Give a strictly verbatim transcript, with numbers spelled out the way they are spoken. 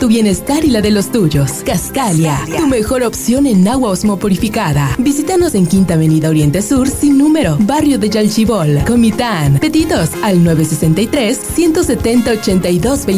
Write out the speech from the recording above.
tu bienestar y la de los tuyos. Cascalia, tu mejor opción en agua osmopurificada. Visítanos en Quinta Avenida Oriente Sur, sin número, Barrio de Yalchibol, Comitán. Pedidos al nueve sesenta y tres, ciento setenta, ochenta y dos, veinte.